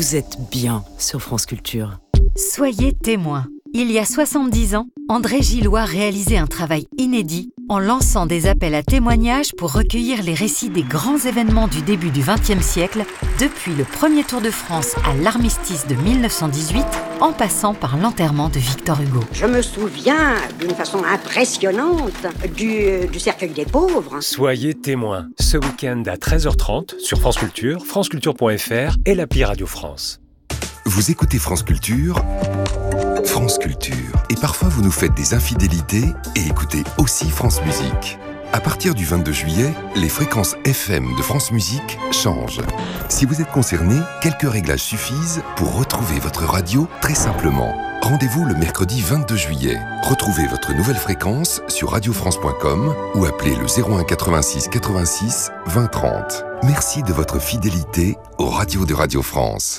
Vous êtes bien sur France Culture. Soyez témoins. Il y a 70 ans, André Gillois réalisait un travail inédit en lançant des appels à témoignages pour recueillir les récits des grands événements du début du XXe siècle, depuis le premier Tour de France à l'armistice de 1918, en passant par l'enterrement de Victor Hugo. Je me souviens d'une façon impressionnante du cercueil des pauvres. Soyez témoins, ce week-end à 13h30 sur France Culture, franceculture.fr et l'appli Radio France. Vous écoutez France Culture, France Culture. Et parfois vous nous faites des infidélités et écoutez aussi France Musique. À partir du 22 juillet, les fréquences FM de France Musique changent. Si vous êtes concerné, quelques réglages suffisent pour retrouver votre radio très simplement. Rendez-vous le mercredi 22 juillet. Retrouvez votre nouvelle fréquence sur radiofrance.com ou appelez le 01 86 86 20 30. Merci de votre fidélité aux radios de Radio France.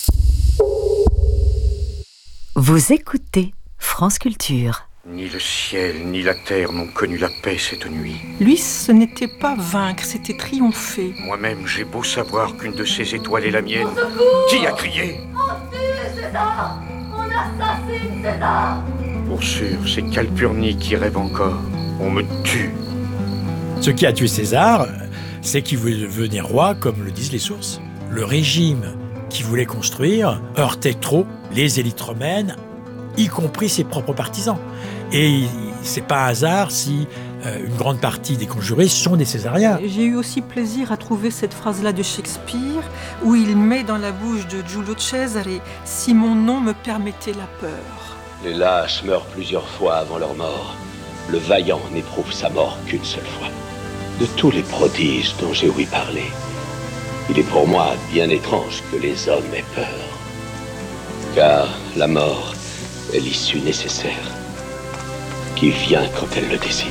Vous écoutez France Culture. Ni le ciel, ni la terre n'ont connu la paix cette nuit. Lui, ce n'était pas vaincre, c'était triompher. Moi-même, j'ai beau savoir qu'une de ces étoiles est la mienne. Qui a crié ? On tue César ! On assassine César ! Pour sûr, c'est Calpurnie qui rêve encore. On me tue. Ce qui a tué César, c'est qu'il voulait devenir roi, comme le disent les sources. Le régime qu'il voulait construire heurtait trop les élites romaines, y compris ses propres partisans. Et c'est pas un hasard si une grande partie des conjurés sont des césariens. J'ai eu aussi plaisir à trouver cette phrase-là de Shakespeare, où il met dans la bouche de Giulio Cesare « Si mon nom me permettait la peur ». Les lâches meurent plusieurs fois avant leur mort. Le vaillant n'éprouve sa mort qu'une seule fois. De tous les prodiges dont j'ai ouï parler, il est pour moi bien étrange que les hommes aient peur. Car la mort est l'issue nécessaire, qui vient quand elle le décide.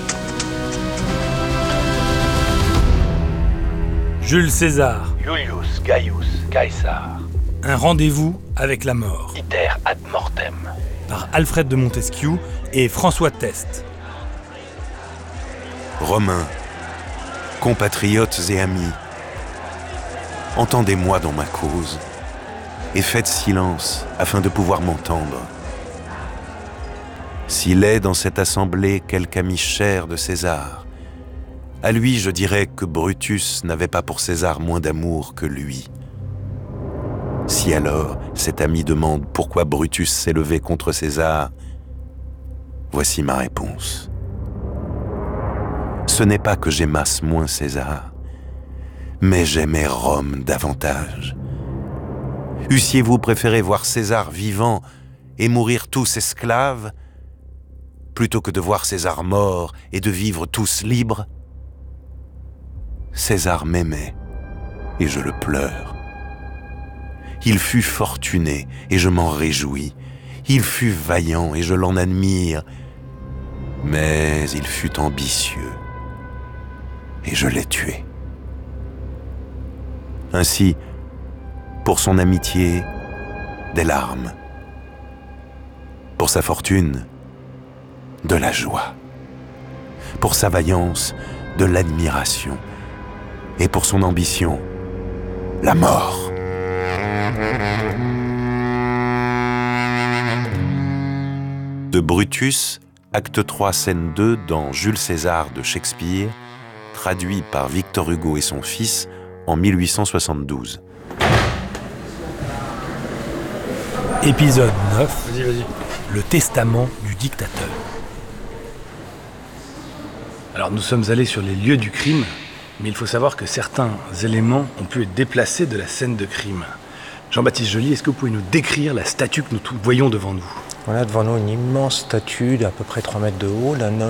Jules César. Julius Gaius Caesar. Un rendez-vous avec la mort. Iter ad mortem. Par Alfred de Montesquieu et François Teste. Romains, compatriotes et amis, entendez-moi dans ma cause et faites silence afin de pouvoir m'entendre. S'il est dans cette assemblée quelque ami cher de César, à lui je dirais que Brutus n'avait pas pour César moins d'amour que lui. Si alors cet ami demande pourquoi Brutus s'est levé contre César, voici ma réponse. Ce n'est pas que j'aimasse moins César, mais j'aimais Rome davantage. Eussiez-vous préféré voir César vivant et mourir tous esclaves, plutôt que de voir César mort et de vivre tous libres ? César m'aimait, et je le pleure. Il fut fortuné, et je m'en réjouis. Il fut vaillant, et je l'en admire. Mais il fut ambitieux, et je l'ai tué. Ainsi, pour son amitié, des larmes. Pour sa fortune, de la joie. Pour sa vaillance, de l'admiration. Et pour son ambition, la mort. De Brutus, acte 3, scène 2, dans Jules César de Shakespeare, traduit par Victor Hugo et son fils en 1872. Épisode 9. Le testament du dictateur. Alors nous sommes allés sur les lieux du crime, mais il faut savoir que certains éléments ont pu être déplacés de la scène de crime. Jean-Baptiste Joly, est-ce que vous pouvez nous décrire la statue que nous voyons devant nous ? Voilà devant nous une immense statue d'à peu près 3 mètres de haut, d'un homme